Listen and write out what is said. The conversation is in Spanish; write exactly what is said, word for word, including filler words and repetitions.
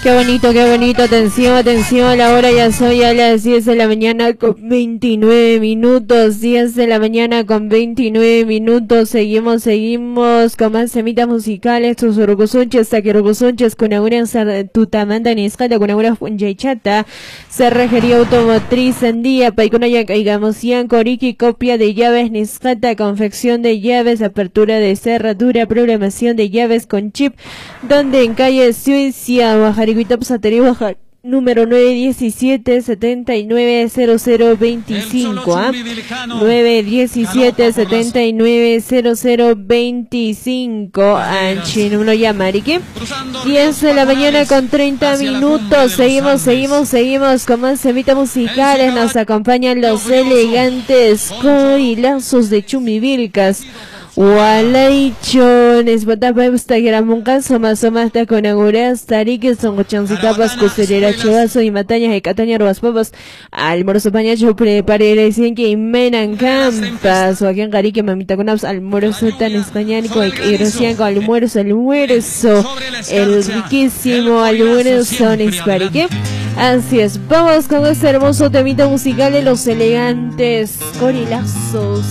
Qué bonito, qué bonito. Atención, atención. La hora ya soy a las diez de la mañana con veintinueve minutos. diez de la mañana con veintinueve minutos. Seguimos, seguimos con más semitas musicales. Tus urugusunches, taquirugusunches, con alguna tutamanda niscata, con alguna funjaichata. Cerrajería automotriz en día. Paiconaya Caigamosian, Coriki, copia de llaves niscata, confección de llaves, apertura de cerradura, programación de llaves con chip. Donde en calle Suecia, Bajar Baja, número nueve diecisiete setenta y nueve cero cero veinticinco, ¿ah? nueve diecisiete setenta y nueve cero cero veinticinco, Anchinuno Yamariki. diez de la mañana con treinta minutos. Seguimos, seguimos, seguimos con más semitas musicales. Nos acompañan los elegantes corilazos de Chumivilcas. Walaichones, Botapes, Taqueramuncan, Soma Somas, Taconaguras, Tariques, Songochancitapas, Coserera, Chivazo y Matañas, y Cataña, Robas Papas, Almorzo Pañacho, prepare recién que Menan Campas, o aquí en Carique, Mamita Conaps, Almorzo tan españánico, y recién con almuerzo, almuerzo, el riquísimo almuerzo, Nisparique. Así es, vamos con este hermoso temita musical de los elegantes corilazos.